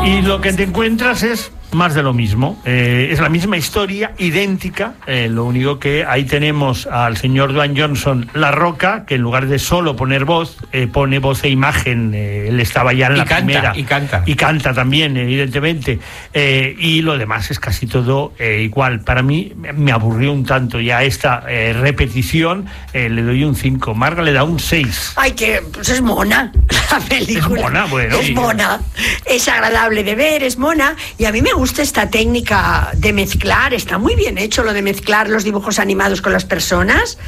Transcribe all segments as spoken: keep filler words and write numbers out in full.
Y lo que te encuentras es más de lo mismo, eh, es la misma historia, idéntica, eh, lo único que ahí tenemos al señor Dwayne Johnson La Roca, que en lugar de solo poner voz, eh, pone voz e imagen, eh, él estaba ya en y la canta, primera. Y canta. Y canta también, evidentemente, eh, y lo demás es casi todo eh, igual. Para mí me aburrió un tanto ya esta eh, repetición, eh, le doy un cinco, Marga le da un seis. Ay, que pues es mona la película. Es mona, bueno. Es mona, es agradable de ver, es mona, y a mí me gusta esta técnica de mezclar, está muy bien hecho lo de mezclar los dibujos animados con las personas,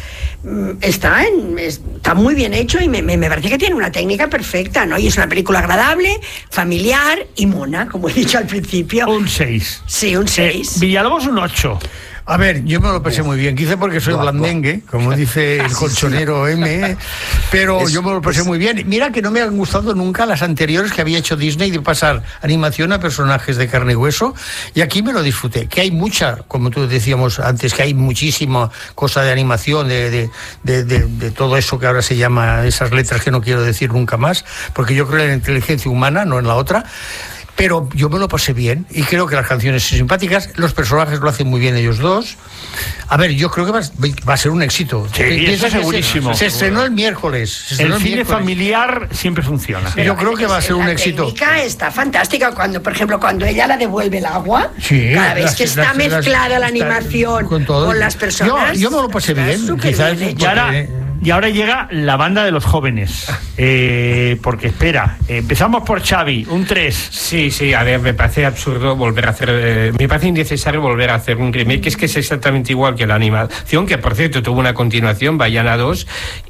está, en, está muy bien hecho y me, me, me parece que tiene una técnica perfecta, ¿no? Y es una película agradable, familiar y mona, como he dicho al principio. Un seis. Sí, un seis. Eh, Villalobos un ocho. A ver, yo me lo pasé muy bien, quizá porque soy blandengue, como dice el colchonero M, pero es, yo me lo pasé es... muy bien. Mira que no me han gustado nunca las anteriores que había hecho Disney de pasar animación a personajes de carne y hueso, y aquí me lo disfruté, que hay mucha, como tú decíamos antes, que hay muchísima cosa de animación, de, de, de, de, de todo eso que ahora se llama, esas letras que no quiero decir nunca más, porque yo creo en la inteligencia humana, no en la otra. Pero yo me lo pasé bien y creo que las canciones son simpáticas, los personajes lo hacen muy bien ellos dos. A ver, yo creo que va, va a ser un éxito. Sí, eso es segurísimo. Se, se estrenó el miércoles. Se estrenó el, el cine miércoles. familiar siempre funciona. Pero yo creo que va a ser un éxito. La técnica está fantástica. Cuando, por ejemplo, cuando ella la devuelve el agua, sí, cada vez las, que está las, mezclada las, la animación con, todo. con las personas. Yo, yo me lo pasé bien. Quizás bien y, ahora, y ahora llega la banda de los jóvenes. Eh, porque espera, eh, empezamos por Xavi, un tres. Sí, sí, a ver, me parece absurdo volver a hacer, eh, me parece innecesario volver a hacer un remake, que es que es exactamente igual que la animación, que por cierto tuvo una continuación, Bayana dos,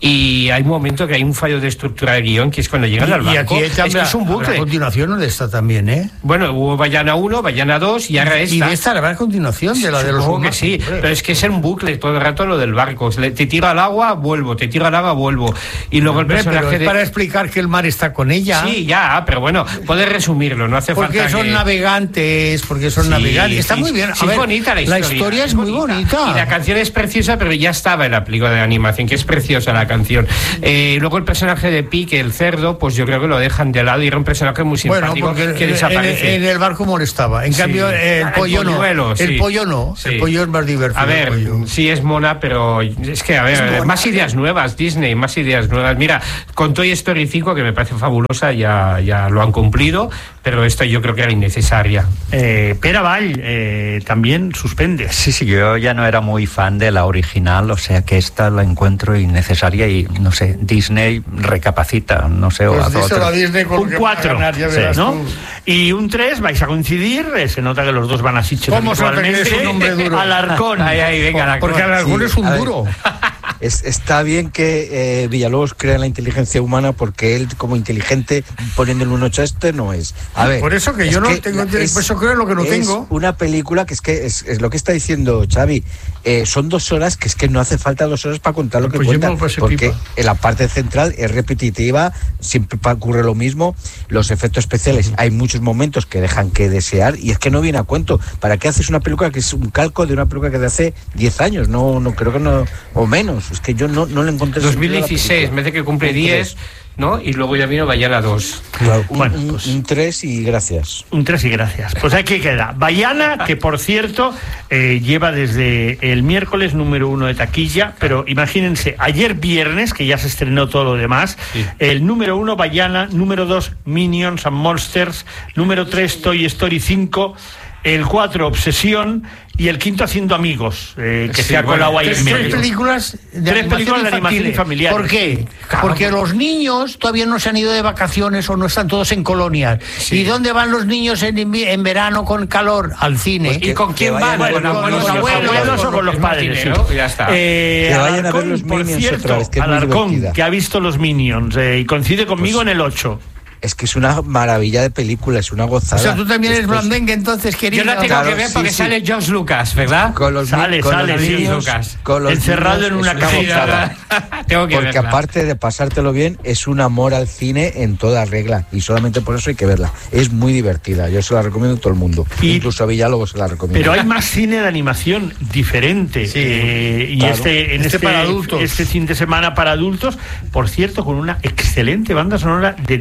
y hay un momento que hay un fallo de estructura de guión, que es cuando llegan y, al barco. Y aquí es que es un bucle. La continuación no está también, ¿eh? Bueno, hubo Bayana uno, Bayana dos y ahora esta. Y de esta la continuación de la de los Supongo que sí, pero es que es un bucle todo el rato lo del barco. Te tiro al agua, vuelvo, te tiro al agua, vuelvo. Y luego el personaje pero es de... para explicar que el mar está con ella. Sí, ya, pero bueno, puedes resumirlo, no hace porque falta son que... navegantes, porque son sí, navegantes. Está sí, muy bien. Sí, a ver, es bonita la historia. La historia es, es muy bonita. bonita. Y la canción es preciosa, pero ya estaba en la película de animación, que es preciosa la canción. Eh, luego el personaje de Pique, el cerdo, pues yo creo que lo dejan de lado y era un personaje muy simpático, bueno, que desaparece. En, en el barco molestaba. En sí. cambio, el ah, pollo el no. Sí. El pollo no. Sí. El pollo es más divertido. A ver, sí es mona, pero es que, a ver, más ideas nuevas, Disney, más ideas nuevas. Mira, con Toy Story cinco, que me parece fabulosa, ya, ya lo han cumplido, pero esta yo creo que era innecesaria. Eh, Pere Vall, eh, también suspende. Sí, sí, yo ya no era muy fan de la original, o sea que esta la encuentro innecesaria y, no sé, Disney recapacita, no sé, pues o hace otro. Disney con un cuatro, sí, ¿no? Y un tres, vais a coincidir, eh, se nota que los dos van a Sitges. ¿Cómo se nota que es un hombre duro? Alarcón. Ahí, ahí, venga, Alarcón. Porque Alarcón sí, es un duro. Es, está bien que eh, Villalobos crea la inteligencia humana, porque él, como inteligente, poniéndole un ocho a este, no es. A ver, por eso que yo no que tengo, es, por eso creo lo que no es tengo. Una película que es que es, es lo que está diciendo Xavi. Eh, son dos horas que es que no hace falta dos horas para contar lo que pues cuenta, porque pipa. En la parte central es repetitiva, siempre ocurre lo mismo. Los efectos especiales, hay muchos momentos que dejan que desear y es que no viene a cuento. ¿Para qué haces una película que es un calco de una película que de hace diez años? No, no creo que no, o menos. Es que yo no, no le encontré. dos mil dieciséis, me dice que cumple diez, ¿no? Y luego ya vino Bayana dos. Claro, un, bueno, pues, un tres y gracias. Un tres y gracias. Pues aquí queda. Bayana, que por cierto eh, lleva desde el miércoles número uno de taquilla, pero imagínense, ayer viernes, que ya se estrenó todo lo demás, sí. El número uno Bayana, número dos Minions and Monsters, número tres Toy Story cinco, el cuatro Obsesión y el quinto Haciendo Amigos, eh, que sí, se ha colado bueno, ahí tres, en medio. Tres películas de tres películas de animación y familiar. ¿Por qué? Porque los niños todavía no se han ido de vacaciones o no están todos en colonias. Sí. ¿Y dónde van los niños en, en verano con calor? Al cine. Pues que, ¿y con quién van? Bueno, con, con, con los abuelos, abuelos o con los padres. Sí. Ya está. Eh, que vayan Alarcón, a ver los por Minions cierto, otra vez, que es Alarcón, que ha visto los Minions eh, y coincide conmigo pues, en el ocho. Es que es una maravilla de película, es una gozada. O sea, tú también eres Después... blandengue, entonces, querido. Yo la tengo claro, que ver sí, porque sí. sale George Lucas, ¿verdad? Con los, sale, con sale, los sí, niños, Lucas. con los encerrado niños, en una cabezada. Tengo que porque verla. Aparte de pasártelo bien, es un amor al cine en toda regla. Y solamente por eso hay que verla. Es muy divertida. Yo se la recomiendo a todo el mundo. Y, Incluso a Villalobos se la recomiendo. Pero hay más cine de animación diferente. Sí, eh, y claro. este, en este, este, para adultos. este fin de semana para adultos, por cierto, con una excelente banda sonora de Diego sí, Navarro.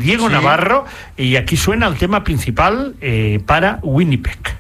Navarro, y aquí suena el tema principal eh, para Winnipeg.